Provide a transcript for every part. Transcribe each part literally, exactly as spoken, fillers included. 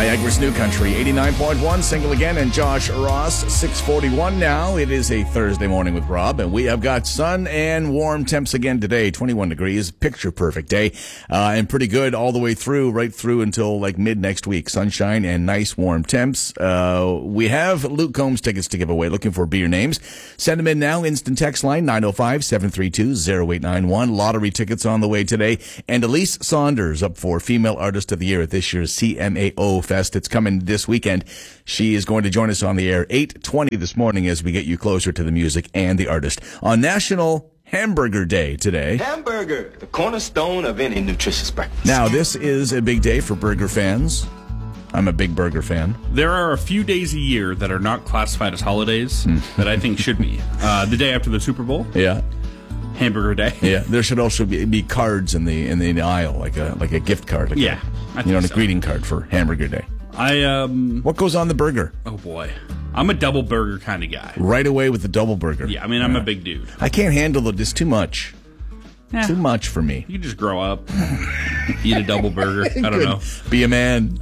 Niagara's New Country, eighty-nine point one, Single Again, and Josh Ross, six forty-one now. It is a Thursday morning with Rob, and we have got sun and warm temps again today, twenty-one degrees, picture perfect day, uh, and pretty good all the way through, right through until like mid next week. Sunshine and nice warm temps. Uh, we have Luke Combs tickets to give away. Looking for Be Your Names. Send them in now, instant text line, nine oh five, seven three two, oh eight nine one. Lottery tickets on the way today. And Elise Saunders up for Female Artist of the Year at this year's C M A O Fest. It's coming this weekend. She is going to join us on the air eight twenty this morning as we get you closer to the music and the artist on National Hamburger Day today. Hamburger, the cornerstone of any nutritious breakfast. Now, this is a big day for burger fans. I'm a big burger fan. There are a few days a year that are not classified as holidays that I think should be. Uh, the day after the Super Bowl. Yeah. Hamburger Day. Yeah, there should also be, be cards in the in the aisle, like a like a gift card. Like Yeah, a, I you know, think a so. greeting card for Hamburger Day. I, um... What goes on the burger? Oh, boy. I'm a double burger kind of guy. Right away with the double burger. Yeah, I mean, I'm a big dude. I can't handle it. It's too much. Yeah. Too much for me. You just grow up, eat a double burger. I don't know. Be a man.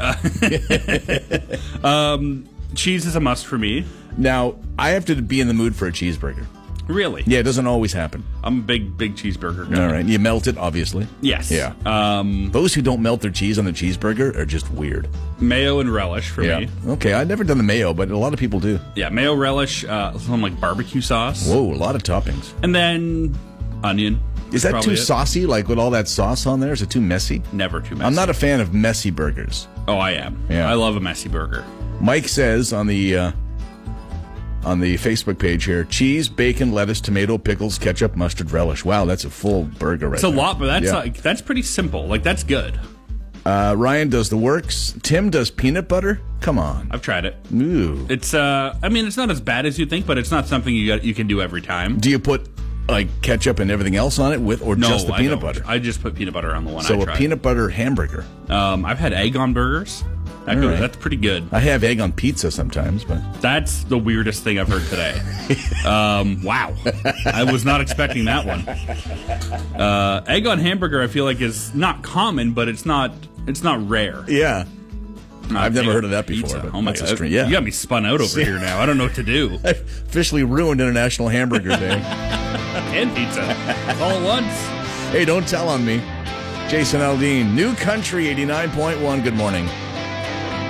Um, cheese is a must for me. Now, I have to be in the mood for a cheeseburger. Really? Yeah, it doesn't always happen. I'm a big, big cheeseburger guy. All right. You melt it, obviously. Yes. Yeah. Um, Those who don't melt their cheese on the cheeseburger are just weird. mayo and relish for Yeah. me. Okay, I've never done the mayo, but a lot of people do. Yeah, mayo, relish, uh, some like barbecue sauce. Whoa, a lot of toppings. And then onion. Is that Probably too it. saucy, like with all that sauce on there? Is it too messy? Never too messy. I'm not a fan of messy burgers. Oh, I am. Yeah. I love a messy burger. Mike says on the uh, on the Facebook page here, cheese, bacon, lettuce, tomato, pickles, ketchup, mustard, relish. Wow, that's a full burger right It's a there. lot, but that's Yeah. like that's pretty simple. Like that's good. Uh, Ryan does the works. Tim does peanut butter. Come on. I've tried it. Ooh. It's uh, I mean, it's not as bad as you think, but it's not something you got, you can do every time. Do you put like ketchup and everything else on it with, or No, just the I peanut don't. butter? I just put peanut butter on the one So I a tried. peanut butter hamburger. Um, I've had egg on burgers. That All goes, right. That's pretty good. I have egg on pizza sometimes, but That's the weirdest thing I've heard today. um, wow. I was not expecting that one. Uh, egg on hamburger, I feel like, is not common, but it's not it's not rare. yeah. Uh, I've never egg heard on of that before, pizza. but Oh my that's a god! string- yeah. You got me spun out over here now. I don't know what to do. I officially ruined International Hamburger Day. And pizza all at once. Hey, don't tell on me. Jason Aldean, New Country eighty-nine point one. Good morning.